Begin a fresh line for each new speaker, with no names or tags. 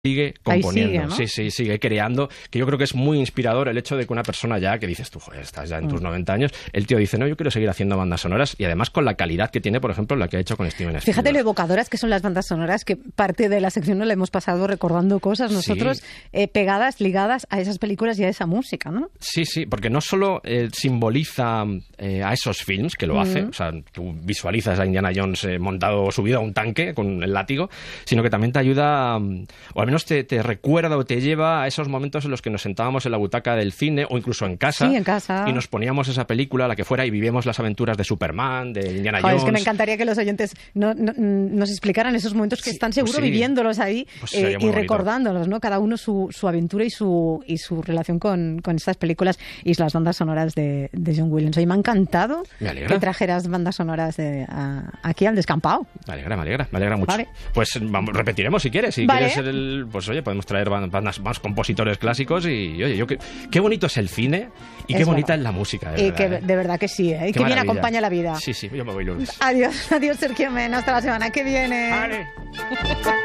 sigue componiendo,
sigue, ¿no?
sí, sigue creando, que yo creo que es muy inspirador el hecho de que una persona ya, que dices tú, joder, estás ya en tus 90 años, el tío dice, no, yo quiero seguir haciendo bandas sonoras, y además con la calidad que tiene, por ejemplo, la que ha hecho con Steven Spielberg.
Fíjate lo evocadoras que son las bandas sonoras, que parte de la sección no la hemos pasado recordando cosas nosotros, pegadas, ligadas a esas películas y a esa música, ¿no?
Sí, porque no solo simboliza a esos films, que lo hace, o sea, tú visualizas a Indiana Jones montado, subido a un tanque con el látigo, sino que también te ayuda, o al menos te recuerda o te lleva a esos momentos en los que nos sentábamos en la butaca del cine o incluso en casa,
sí, en casa,
y nos poníamos esa película, la que fuera, y vivíamos las aventuras de Superman, de Indiana
Joder,
Jones.
Es que me encantaría que los oyentes nos explicaran esos momentos que están seguro viviéndolos ahí, y recordándolos, ¿no? Cada uno su aventura y su relación con estas películas y las bandas sonoras de John Williams. Hoy me ha encantado que trajeras bandas sonoras aquí al descampado.
Me alegra mucho.
Vale.
Pues vamos, repetiremos si quieres. Si
vale.
quieres ser pues oye, podemos traer bandas más compositores clásicos y oye, qué bonito es el cine y qué bonita es la música.
De verdad que sí, y qué bien acompaña la vida.
Sí, yo me voy lunes.
Adiós, Sergio Men, hasta la semana que viene.
Vale.